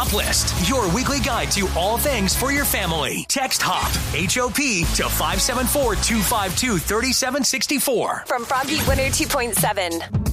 Hop List, your weekly guide to all things for your family. Text HOP, H-O-P, to 574-252-3764. From Froggy 102.7.